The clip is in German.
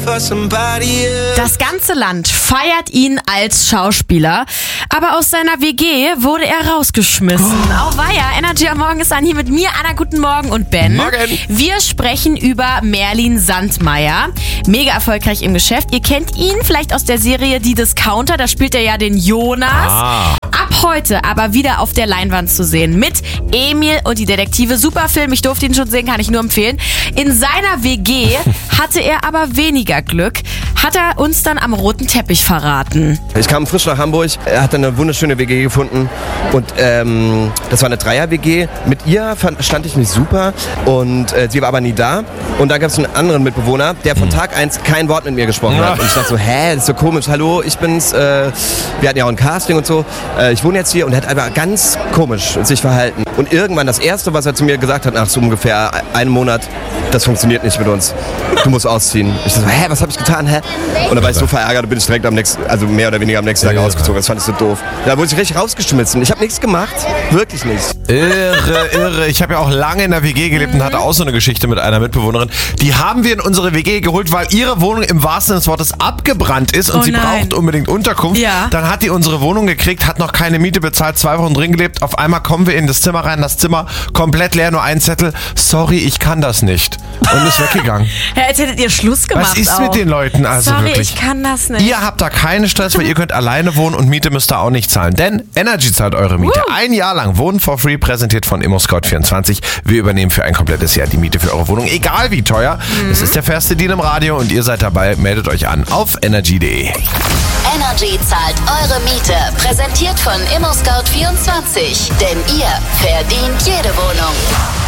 Das ganze Land feiert ihn als Schauspieler, aber aus seiner WG wurde er rausgeschmissen. Auweia, Energy am Morgen ist an hier mit mir, Anna, guten Morgen und Ben. Morgen. Wir sprechen über Merlin Sandmeier. Mega erfolgreich im Geschäft. Ihr kennt ihn vielleicht aus der Serie Die Discounter, da spielt er ja den Jonas. Ab heute aber wieder auf der Leinwand zu sehen mit Emil und die Detektive. Super Film, ich durfte ihn schon sehen, kann ich nur empfehlen. In seiner WG hatte er aber weniger Glück. Hat er uns dann am roten Teppich verraten. Ich kam frisch nach Hamburg, er hat dann eine wunderschöne WG gefunden und das war eine Dreier-WG. Mit ihr stand ich mich super und sie war aber nie da. Und dann gab es einen anderen Mitbewohner, der von Tag 1 kein Wort mit mir gesprochen hat. Und ich dachte so, das ist so komisch, hallo, ich bin's. Wir hatten ja auch ein Casting und so. Ich wohne jetzt hier und er hat einfach ganz komisch sich verhalten. Und irgendwann das Erste, was er zu mir gesagt hat, nach so ungefähr einem Monat, das funktioniert nicht mit uns. Du musst ausziehen. Ich dachte so, was habe ich getan, Und dann war ich so verärgert und bin ich direkt mehr oder weniger am nächsten Tag ausgezogen. Das fand ich so doof. Da wurde ich richtig rausgeschmissen. Ich habe nichts gemacht. Wirklich nicht. Irre. Ich habe ja auch lange in der WG gelebt und hatte auch so eine Geschichte mit einer Mitbewohnerin. Die haben wir in unsere WG geholt, weil ihre Wohnung im wahrsten Sinne des Wortes abgebrannt ist und sie braucht unbedingt Unterkunft. Ja. Dann hat die unsere Wohnung gekriegt, hat noch keine Miete bezahlt, 2 Wochen drin gelebt. Auf einmal kommen wir in das Zimmer rein, das Zimmer komplett leer, nur ein Zettel. Sorry, ich kann das nicht. Und ist weggegangen. Ja, als hättet ihr Schluss gemacht. Was ist mit den Leuten? Also Sorry, wirklich. ich kann das nicht. Ihr habt da keinen Stress, weil ihr könnt alleine wohnen und Miete müsst ihr auch nicht zahlen. Denn Energy zahlt eure Miete. Ein Jahr lang Wohnen for free, präsentiert von ImmoScout24. Wir übernehmen für ein komplettes Jahr die Miete für eure Wohnung, egal wie teuer. Das ist der fairste Deal im Radio und ihr seid dabei. Meldet euch an auf energy.de. Energy zahlt eure Miete. Präsentiert von ImmoScout24. Denn ihr verdient jede Wohnung.